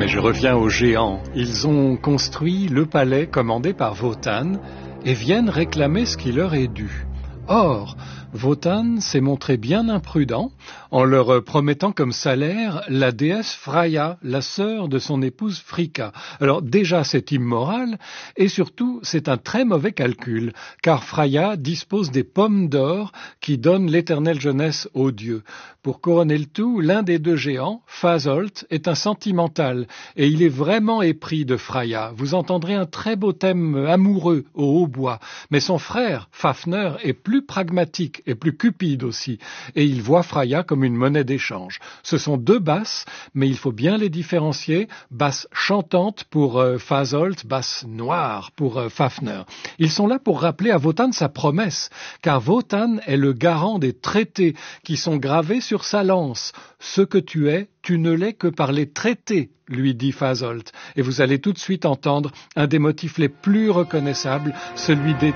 Mais je reviens aux géants. Ils ont construit le palais commandé par Wotan et viennent réclamer ce qui leur est dû. Or, Wotan s'est montré bien imprudent en leur promettant comme salaire la déesse Freya, la sœur de son épouse Fricka. Alors déjà c'est immoral et surtout c'est un très mauvais calcul car Freya dispose des pommes d'or qui donnent l'éternelle jeunesse aux dieux. Pour couronner le tout, l'un des deux géants, Fasolt, est un sentimental et il est vraiment épris de Freya. Vous entendrez un très beau thème amoureux au hautbois, mais son frère, Fafner, est plus pragmatique et plus cupide aussi, et il voit Freya comme une monnaie d'échange. Ce sont deux basses, mais il faut bien les différencier, basse chantante pour Fasolt, basse noire pour Fafner. Ils sont là pour rappeler à Wotan sa promesse, car Wotan est le garant des traités qui sont gravés sur sa lance. Ce que tu es, tu ne l'es que par les traités, lui dit Fasolt. Et vous allez tout de suite entendre un des motifs les plus reconnaissables, celui des